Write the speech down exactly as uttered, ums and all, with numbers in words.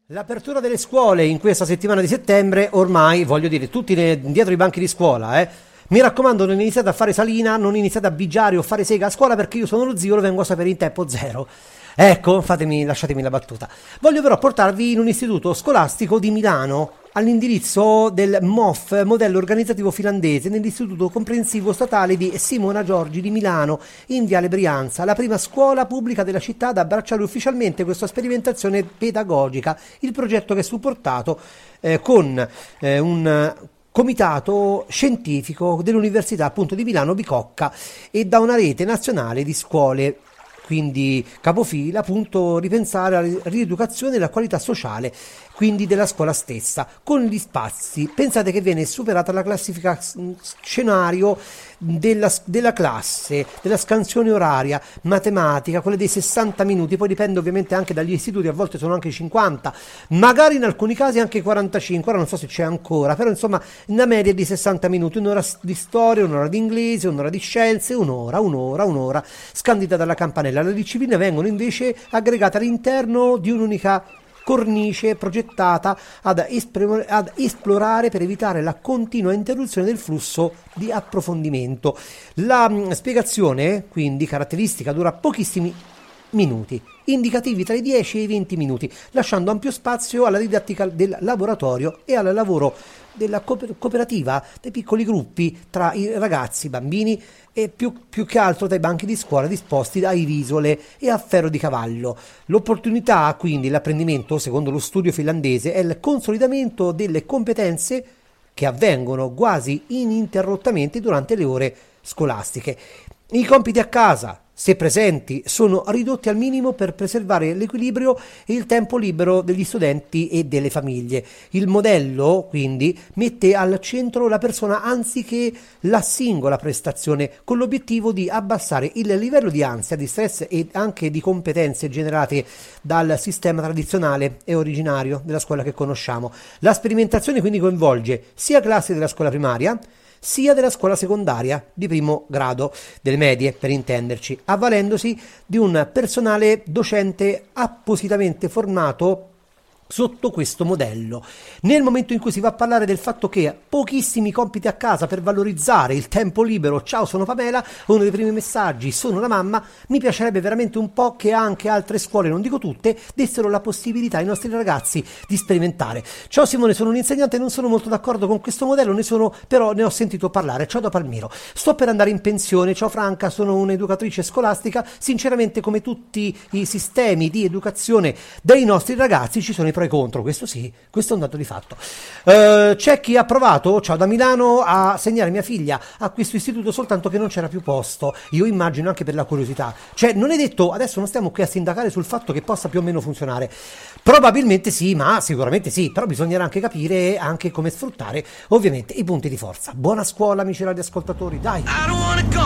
L'apertura delle scuole in questa settimana di settembre, ormai, voglio dire, tutti ne- dietro i banchi di scuola, eh. Mi raccomando, non iniziate a fare salina, non iniziate a bigiare o fare sega a scuola perché io sono lo zio, lo vengo a sapere in tempo zero. Ecco, fatemi, lasciatemi la battuta. Voglio però portarvi in un istituto scolastico di Milano, all'indirizzo del M O F, modello organizzativo finlandese, nell'istituto comprensivo statale di Simona Giorgi di Milano, in Viale Brianza, la prima scuola pubblica della città ad abbracciare ufficialmente questa sperimentazione pedagogica. Il progetto che è supportato eh, con eh, un comitato scientifico dell'Università appunto di Milano Bicocca e da una rete nazionale di scuole, quindi capofila, appunto ripensare alla rieducazione e alla qualità sociale, quindi della scuola stessa, con gli spazi. Pensate che viene superata la classifica scenario della, della classe, della scansione oraria, matematica, quella dei sessanta minuti, poi dipende ovviamente anche dagli istituti, a volte sono anche cinquanta, magari in alcuni casi anche quarantacinque, ora non so se c'è ancora, però insomma una media di sessanta minuti, un'ora di storia, un'ora di inglese, un'ora di scienze, un'ora, un'ora, un'ora, scandita dalla campanella. Le discipline vengono invece aggregate all'interno di un'unica cornice progettata ad, espre- ad esplorare per evitare la continua interruzione del flusso di approfondimento. La mh, spiegazione, quindi caratteristica, dura pochissimi minuti, indicativi tra i dieci e i venti minuti, lasciando ampio spazio alla didattica del laboratorio e al lavoro della cooper- cooperativa, dei piccoli gruppi tra i ragazzi, bambini e più, più che altro dai banchi di scuola disposti ai visole e a ferro di cavallo. L'opportunità, quindi, l'apprendimento, secondo lo studio finlandese, è il consolidamento delle competenze che avvengono quasi ininterrottamente durante le ore scolastiche. I compiti a casa, se presenti, sono ridotti al minimo per preservare l'equilibrio e il tempo libero degli studenti e delle famiglie. Il modello, quindi, mette al centro la persona anziché la singola prestazione, con l'obiettivo di abbassare il livello di ansia, di stress e anche di competenze generate dal sistema tradizionale e originario della scuola che conosciamo. La sperimentazione quindi coinvolge sia classi della scuola primaria, sia della scuola secondaria di primo grado, delle medie per intenderci, avvalendosi di un personale docente appositamente formato sotto questo modello. Nel momento in cui si va a parlare del fatto che pochissimi compiti a casa per valorizzare il tempo libero, ciao sono Pamela, uno dei primi messaggi, sono la mamma, mi piacerebbe veramente un po' che anche altre scuole, non dico tutte, dessero la possibilità ai nostri ragazzi di sperimentare. Ciao Simone, sono un insegnante e non sono molto d'accordo con questo modello, ne sono, però ne ho sentito parlare. Ciao da Palmiro, sto per andare in pensione. Ciao Franca, sono un'educatrice scolastica. Sinceramente, come tutti i sistemi di educazione dei nostri ragazzi, ci sono i pro e contro, questo sì, questo è un dato di fatto. Uh, c'è chi ha provato, ciao da Milano, a segnare mia figlia a questo istituto soltanto che non c'era più posto. Io immagino anche per la curiosità, cioè non è detto, adesso non stiamo qui a sindacare sul fatto che possa più o meno funzionare, probabilmente sì, ma sicuramente sì, però bisognerà anche capire anche come sfruttare ovviamente i punti di forza. Buona scuola amici radioascoltatori, dai!